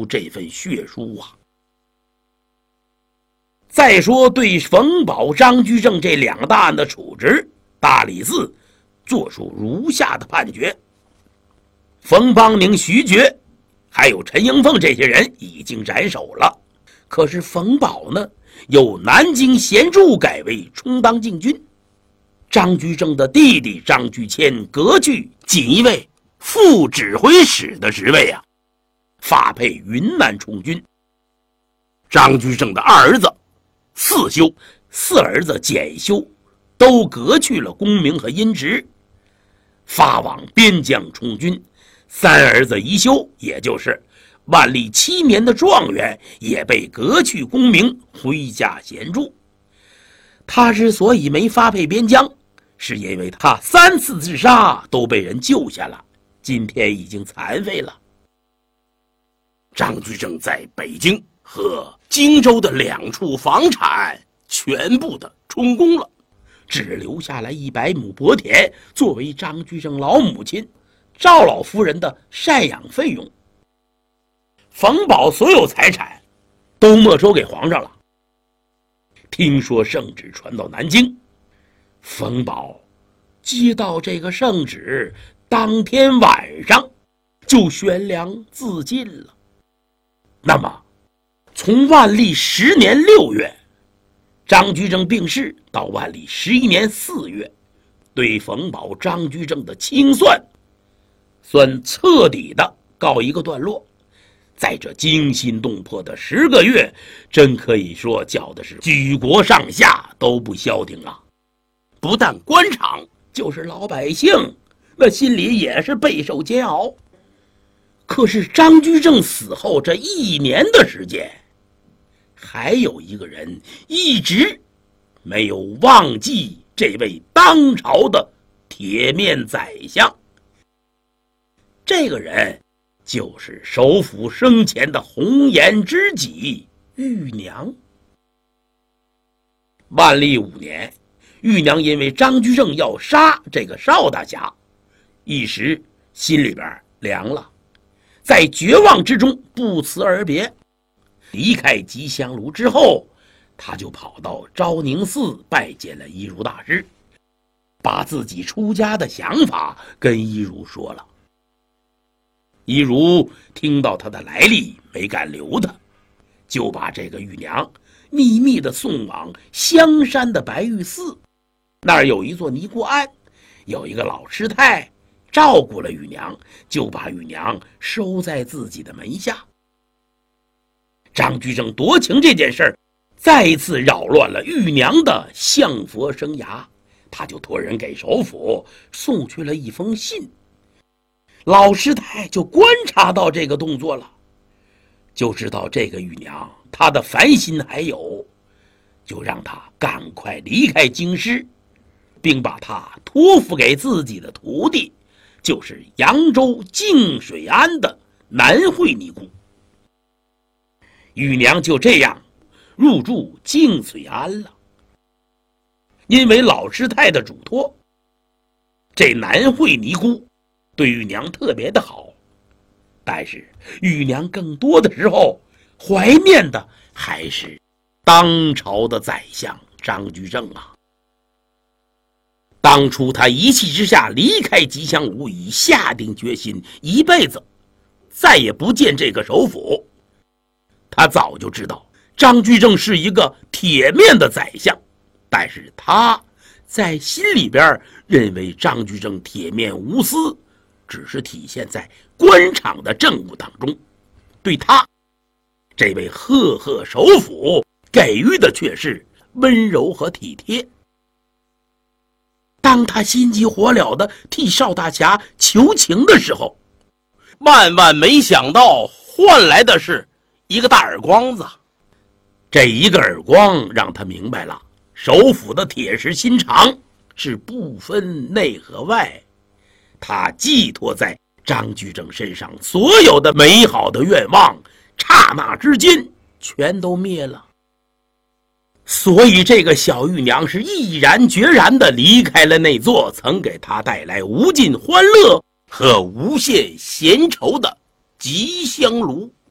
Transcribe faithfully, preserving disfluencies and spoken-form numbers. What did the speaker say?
出这份血书啊。再说对冯保、张居正这两大案的处置，大理寺作出如下的判决：冯邦宁、徐觉还有陈应凤这些人已经斩首了，可是冯保呢，由南京贤助改为充当禁军。张居正的弟弟张居谦革去锦衣卫副指挥使的职位啊，发配云南充军。张居正的二儿子四修、四儿子简修都革去了功名和阴职，发往边疆充军。三儿子宜修，也就是万历七年的状元，也被革去功名，回家闲住。他之所以没发配边疆，是因为他三次自杀都被人救下了，今天已经残废了。张居正在北京和荆州的两处房产全部的充公了，只留下来一百亩薄田作为张居正老母亲赵老夫人的赡养费用。冯保所有财产都没收给皇上了。听说圣旨传到南京，冯保接到这个圣旨，当天晚上就悬梁自尽了。那么从万历十年六月张居正病逝到万历十一年四月，对冯保、张居正的清算算彻底的告一个段落。在这惊心动魄的十个月，真可以说叫的是举国上下都不消停啊！不但官场，就是老百姓，那心里也是备受煎熬。可是张居正死后这一年的时间，还有一个人一直没有忘记这位当朝的铁面宰相。这个人就是首辅生前的红颜知己玉娘。万历五年，玉娘因为张居正要杀这个邵大侠，一时心里边凉了，在绝望之中不辞而别。离开吉祥炉之后，他就跑到昭宁寺拜见了一如大师，把自己出家的想法跟一如说了。一如听到他的来历，没敢留他，就把这个玉娘秘密地送往香山的白玉寺。那儿有一座尼姑庵，有一个老师太照顾了玉娘，就把玉娘收在自己的门下。张居正夺情这件事儿再一次扰乱了玉娘的相佛生涯，他就托人给首辅送去了一封信。老师太就观察到这个动作了，就知道这个玉娘她的烦心还有，就让她赶快离开京师，并把她托付给自己的徒弟，就是扬州净水庵的南慧尼姑。玉娘就这样入住净水庵了。因为老师太的嘱托，这南慧尼姑对玉娘特别的好，但是玉娘更多的时候怀念的还是当朝的宰相张居正啊。当初他一气之下离开吉祥炉，已下定决心一辈子再也不见这个首辅。他早就知道张居正是一个铁面的宰相，但是他在心里边认为张居正铁面无私，只是体现在官场的政务当中，对他这位赫赫首辅给予的却是温柔和体贴。当他心急火燎地替邵大侠求情的时候，万万没想到换来的是一个大耳光子。这一个耳光让他明白了，首辅的铁石心肠是不分内和外，他寄托在张居正身上所有的美好的愿望，刹那之间全都灭了。所以这个小玉娘是毅然决然地离开了那座曾给她带来无尽欢乐和无限闲愁的吉祥炉。